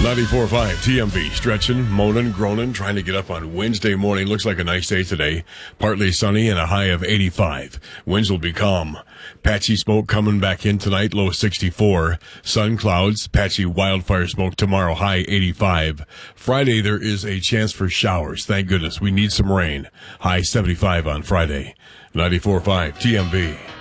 94.5 TMB. Stretching, moaning, groaning, trying to get up on Wednesday morning. Looks like a nice day today. Partly sunny and a high of 85. Winds will be calm. Patchy smoke coming back in tonight, low 64. Sun clouds, patchy wildfire smoke tomorrow, high 85. Friday, there is a chance for showers. Thank goodness. We need some rain. High 75 on Friday. 94.5 TMB.